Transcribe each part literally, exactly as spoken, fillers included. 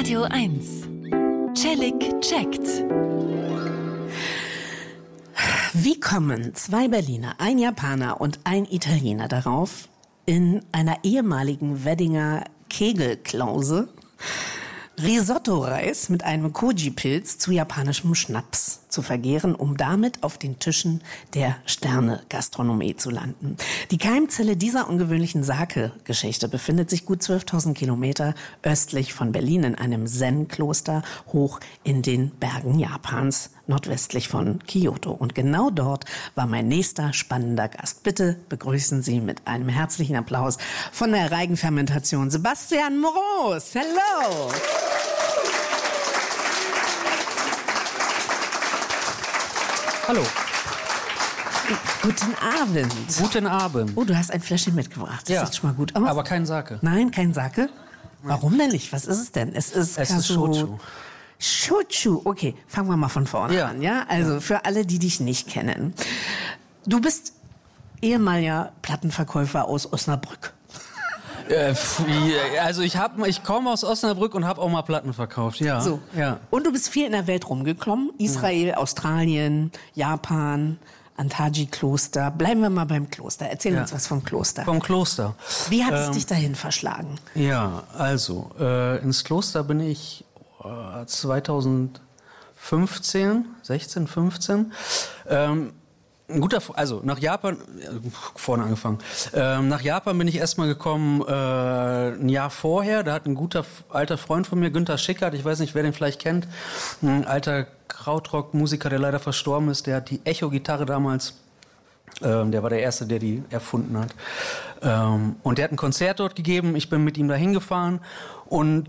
Radio eins. Celik checkt. Wie kommen zwei Berliner, ein Japaner und ein Italiener darauf, in einer ehemaligen Weddinger Kegelklause Risotto-Reis mit einem Koji-Pilz zu japanischem Schnaps zu vergehren, um damit auf den Tischen der Sterne-Gastronomie zu landen. Die Keimzelle dieser ungewöhnlichen Sake-Geschichte befindet sich gut zwölftausend Kilometer östlich von Berlin in einem Zen-Kloster hoch in den Bergen Japans, nordwestlich von Kyoto. Und genau dort war mein nächster spannender Gast. Bitte begrüßen Sie mit einem herzlichen Applaus von der Reigenfermentation Sebastian Moroß. Hello! Hallo. Guten Abend. Guten Abend. Oh, du hast ein Fläschchen mitgebracht. Das ja, sieht schon mal gut aus. Aber kein Sake. Nein, kein Sake? Warum denn nicht? Was ist es denn? Es ist, es ist Shochu. Shochu. Okay, fangen wir mal von vorne ja. an. Ja, also ja. Für alle, die dich nicht kennen. Du bist ehemaliger Plattenverkäufer aus Osnabrück. Also ich hab, ich komme aus Osnabrück und habe auch mal Platten verkauft, ja. So. ja. Und du bist viel in der Welt rumgekommen. Israel, ja. Australien, Japan, Antaji-Kloster. Bleiben wir mal beim Kloster. Erzähl ja. uns was vom Kloster. Vom Kloster. Wie hat es ähm, dich dahin verschlagen? Ja, also äh, ins Kloster bin ich äh, zweitausendfünfzehn, sechzehn, fünfzehn. Ähm, Ein guter, also nach Japan, vorne angefangen, ähm, nach Japan bin ich erstmal gekommen äh, ein Jahr vorher, da hat ein guter alter Freund von mir, Günther Schickert, ich weiß nicht, wer den vielleicht kennt, ein alter Krautrock-Musiker, der leider verstorben ist, der hat die Echo-Gitarre damals, ähm, der war der Erste, der die erfunden hat. Ähm, und der hat ein Konzert dort gegeben, ich bin mit ihm da hingefahren und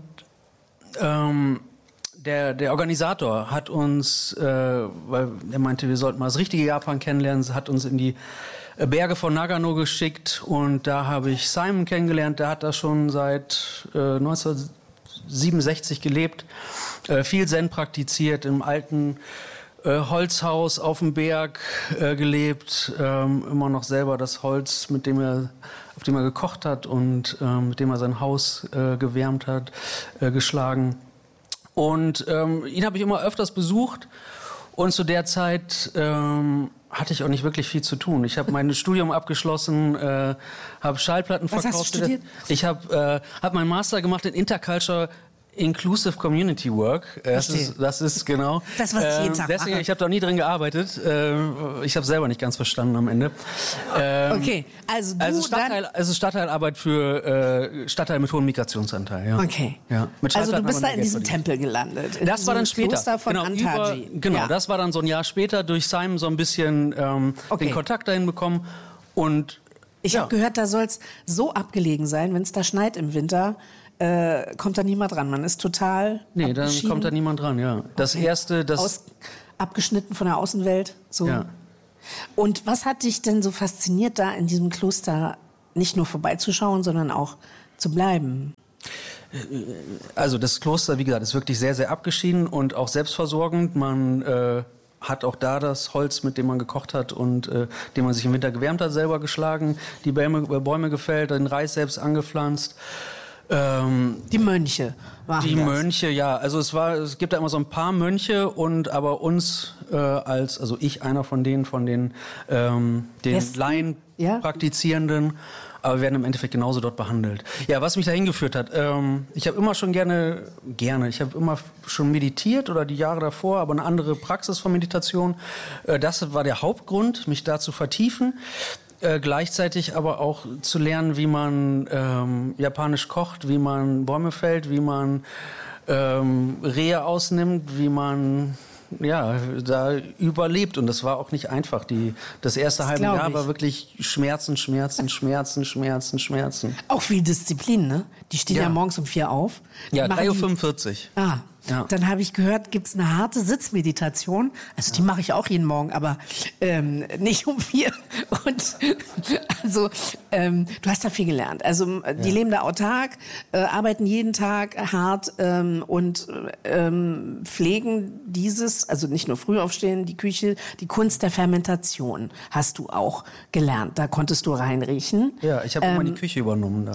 ähm, Der, der Organisator hat uns, äh, weil er meinte, wir sollten mal das richtige Japan kennenlernen, hat uns in die Berge von Nagano geschickt und da habe ich Simon kennengelernt, der hat da schon seit äh, neunzehnhundertsiebenundsechzig gelebt, äh, viel Zen praktiziert, im alten äh, Holzhaus auf dem Berg äh, gelebt, ähm, immer noch selber das Holz, mit dem er, auf dem er gekocht hat und äh, mit dem er sein Haus äh, gewärmt hat, äh, geschlagen. Und ähm, ihn habe ich immer öfters besucht und zu der Zeit ähm, hatte ich auch nicht wirklich viel zu tun. Ich habe mein Studium abgeschlossen, äh, habe Schallplatten Was verkauft. Hast du studiert? Ich habe äh, hab meinen Master gemacht in Interculture Inclusive Community Work. Das ist, das ist genau. Das, was ich jeden Tag deswegen, mache. Ich habe da nie drin gearbeitet. Äh, ich habe selber nicht ganz verstanden am Ende. Ähm, okay, also du also Stadtteil, also Stadtteilarbeit für äh, Stadtteil mit hohem Migrationsanteil. Ja. Okay. Ja. Mit also du bist da in Geld diesem verdient. Tempel gelandet. In Das war dann später. Kloster von genau, Antaji. Über, genau, ja. das war dann so ein Jahr später durch Simon so ein bisschen ähm, okay. den Kontakt dahin bekommen und ich ja. habe gehört, da soll es so abgelegen sein, wenn es da schneit im Winter. Äh, kommt da niemand dran. Man ist total Nee, dann kommt da niemand dran, ja. Das okay. erste, das... Aus, abgeschnitten von der Außenwelt. So. Ja. Und was hat dich denn so fasziniert, da in diesem Kloster nicht nur vorbeizuschauen, sondern auch zu bleiben? Also das Kloster, wie gesagt, ist wirklich sehr, sehr abgeschieden und auch selbstversorgend. Man äh, hat auch da das Holz, mit dem man gekocht hat und äh, dem man sich im Winter gewärmt hat, selber geschlagen, die Bäume, Bäume gefällt, den Reis selbst angepflanzt. Ähm, die Mönche waren Die das. Mönche, ja. Also es war, es gibt da immer so ein paar Mönche und aber uns äh, als, also ich einer von denen, von den, ähm, den Yes. Laien Ja. Praktizierenden, aber wir werden im Endeffekt genauso dort behandelt. Ja, was mich dahin geführt hat, ähm, ich habe immer schon gerne, gerne, ich habe immer schon meditiert oder die Jahre davor, aber eine andere Praxis von Meditation. Äh, das war der Hauptgrund, mich da zu vertiefen. Äh, gleichzeitig aber auch zu lernen, wie man ähm, japanisch kocht, wie man Bäume fällt, wie man ähm, Rehe ausnimmt, wie man ja da überlebt. Und das war auch nicht einfach. Die, das erste Das halbe glaub Jahr ich. war wirklich Schmerzen, Schmerzen, Schmerzen, Schmerzen, Schmerzen. Auch viel Disziplin, ne? Die stehen ja, Ja. morgens um vier auf. Ja, Machen drei Uhr die- fünfundvierzig. Ah, Ja. dann habe ich gehört, gibt's eine harte Sitzmeditation. Also die mache ich auch jeden Morgen, aber ähm, nicht um vier. Und also ähm, du hast da viel gelernt. Also die Ja. leben da autark, äh, arbeiten jeden Tag hart ähm, und ähm, pflegen dieses, also nicht nur früh aufstehen, die Küche, die Kunst der Fermentation hast du auch gelernt. Da konntest du reinriechen. Ja, ich habe Ähm, immer die Küche übernommen da, ja.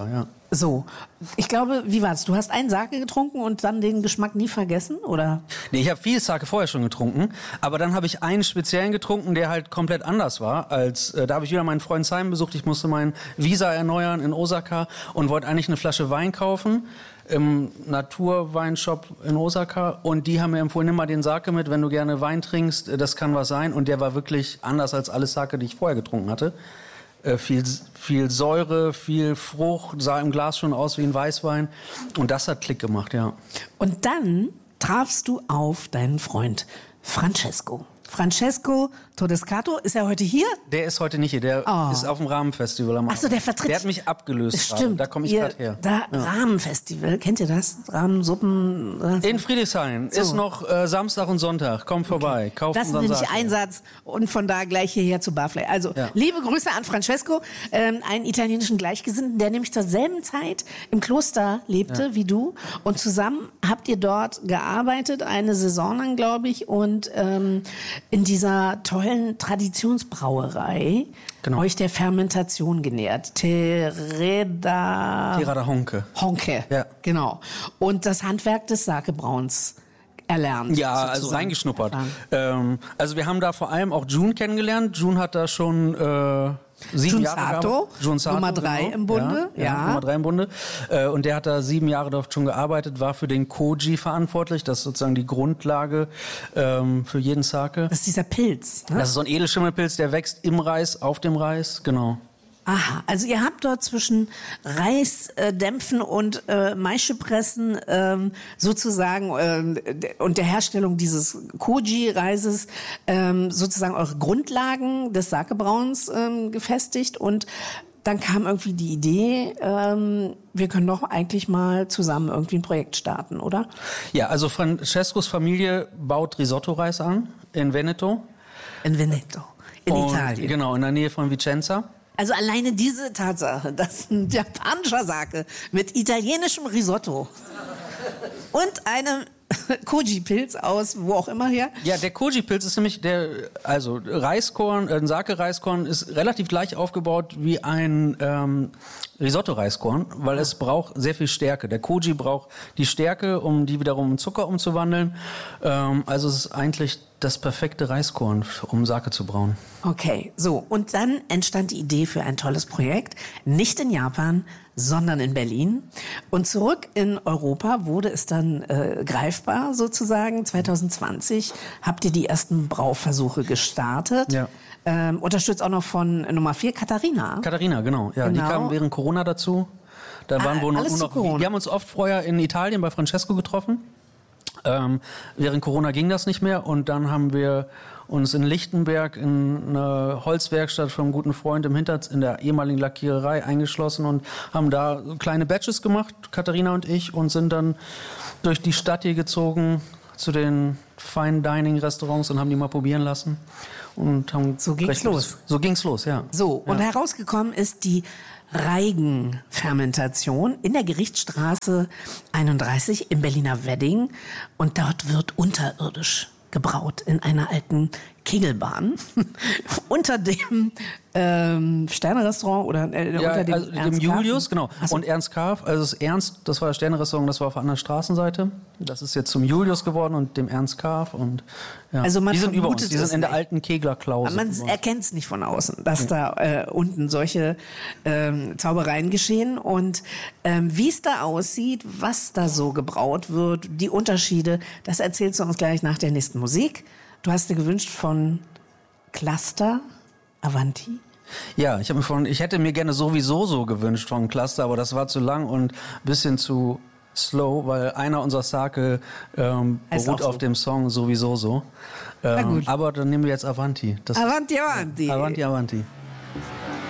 So, ich glaube, wie war's? Du hast einen Sake getrunken und dann den Geschmack nie vergessen, oder? Nee, ich habe viel Sake vorher schon getrunken, aber dann habe ich einen speziellen getrunken, der halt komplett anders war. Als äh, da habe ich wieder meinen Freund Simon besucht. Ich musste mein Visa erneuern in Osaka und wollte eigentlich eine Flasche Wein kaufen im Naturweinshop in Osaka. Und die haben mir empfohlen, nimm mal den Sake mit, wenn du gerne Wein trinkst. Das kann was sein. Und der war wirklich anders als alle Sake, die ich vorher getrunken hatte. Äh, viel, viel Säure, viel Frucht, sah im Glas schon aus wie ein Weißwein. Und das hat Klick gemacht, ja. Und dann trafst du auf deinen Freund Francesco. Francesco Todescato, ist er heute hier? Der ist heute nicht hier, der oh. ist auf dem Rahmenfestival am Abend. Ach so, der vertritt... Der hat mich abgelöst. Stimmt. Gerade. Da komme ich gerade her. Da, ja. Rahmenfestival, kennt ihr das? Rahmensuppen? In Friedrichshain. So. Ist noch äh, Samstag und Sonntag. Kommt vorbei. Okay. Kauft das ist nämlich Einsatz und von da gleich hierher zu Barfly. Also, ja. liebe Grüße an Francesco, ähm, einen italienischen Gleichgesinnten, der nämlich zur selben Zeit im Kloster lebte ja. wie du. Und zusammen habt ihr dort gearbeitet, eine Saison lang, glaube ich, und ähm, in dieser tollen Traditionsbrauerei genau. euch der Fermentation genähert. Tereda... Terada Honke. Honke, ja. genau. Und das Handwerk des Sakebrauens erlernt. Ja, sozusagen. Also reingeschnuppert. Ähm, also wir haben da vor allem auch June kennengelernt. June hat da schon... Äh Sieben Jun Jahre Sato, Jun Sato, Nummer drei genau. im Bunde. Ja, ja. ja, Nummer drei im Bunde. Äh, und der hat da sieben Jahre dort schon gearbeitet, war für den Koji verantwortlich. Das ist sozusagen die Grundlage ähm, für jeden Sake. Das ist dieser Pilz. Ne? Das ist so ein Edelschimmelpilz, der wächst im Reis, auf dem Reis, genau. Aha, also ihr habt dort zwischen Reisdämpfen äh, und äh, Maischepressen ähm, sozusagen ähm, und der Herstellung dieses Koji-Reises ähm, sozusagen eure Grundlagen des Sakebrauens ähm, gefestigt und dann kam irgendwie die Idee, ähm, wir können doch eigentlich mal zusammen irgendwie ein Projekt starten, oder? Ja, also Francescos Familie baut Risotto-Reis an in Veneto. In Veneto, in und, Italien. Genau, in der Nähe von Vicenza. Also alleine diese Tatsache, dass ein japanischer Sake mit italienischem Risotto und einem Koji-Pilz aus, wo auch immer her. Ja, der Koji-Pilz ist nämlich der, also Reiskorn, ein Sake-Reiskorn ist relativ gleich aufgebaut wie ein ähm, Risotto-Reiskorn, weil es braucht sehr viel Stärke. Der Koji braucht die Stärke, um die wiederum in Zucker umzuwandeln. Ähm, also es ist eigentlich das perfekte Reiskorn, um Sake zu brauen. Okay, so. Und dann entstand die Idee für ein tolles Projekt. Nicht in Japan, sondern in Berlin. Und zurück in Europa wurde es dann äh, greifbar sozusagen. zwanzig zwanzig habt ihr die ersten Brauversuche gestartet. Ja. Ähm, unterstützt auch noch von Nummer vier, Katharina. Katharina, genau. Ja, genau. Die kam während Corona dazu. Da waren ah, wohl noch, noch Corona. Die haben uns oft vorher in Italien bei Francesco getroffen. Ähm, während Corona ging das nicht mehr und dann haben wir uns in Lichtenberg in eine Holzwerkstatt von einem guten Freund im Hinter in der ehemaligen Lackiererei eingeschlossen und haben da kleine Batches gemacht, Katharina und ich, und sind dann durch die Stadt hier gezogen zu den Fine Dining Restaurants und haben die mal probieren lassen und haben so ging's los. So ging's los, ja. So, und ja. herausgekommen ist die Reigenfermentation in der Gerichtsstraße einunddreißig im Berliner Wedding. Und dort wird unterirdisch gebraut in einer alten Kegelbahn unter dem ähm, Sterne-Restaurant oder äh, ja, unter dem, also dem Julius, genau. So. Und Ernst Karf, also das Ernst, das war das Sterne-Restaurant, das war auf der anderen Straßenseite. Das ist jetzt zum Julius geworden und dem Ernst Karf und ja. Also man die sind über uns, die sind in der nicht. alten Kegler-Klause. Man erkennt es nicht von außen, dass ja. da äh, unten solche ähm, Zaubereien geschehen und ähm, wie es da aussieht, was da so gebraut wird, die Unterschiede, das erzählst du uns gleich nach der nächsten Musik. Du hast dir gewünscht von Cluster Avanti? Ja, ich, hab mir von, ich hätte mir gerne sowieso so gewünscht von Cluster, aber das war zu lang und ein bisschen zu slow, weil einer unserer Sake ähm, beruht so. auf dem Song sowieso so. Ähm, aber dann nehmen wir jetzt Avanti. Das Avanti, Avanti. Avanti, Avanti.